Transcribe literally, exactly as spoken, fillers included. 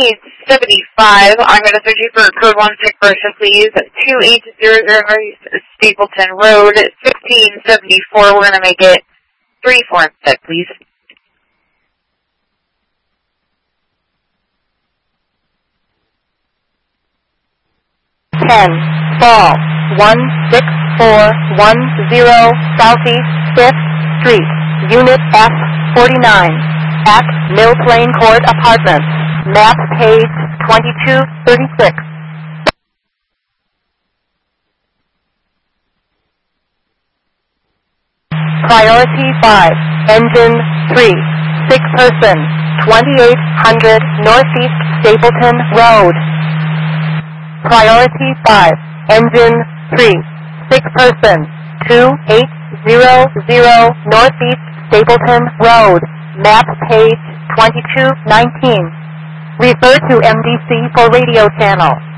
eight seventy-five. I'm going to search you for code one pick version, please. two eight zero zero Northeast Stapleton Road, fifteen seventy-four. We're going to make it three four instead, please. ten, fall, one six four one zero Southeast fifth Street, Unit F forty-nine, at Mill Plain Court Apartments, map page twenty-two thirty-six. Priority five, engine three, sick person, twenty-eight hundred Northeast Stapleton Road. Priority five, engine three, sick person, two eight zero zero Northeast Stapleton Road, map page twenty-two nineteen. Refer to M D C for radio channel.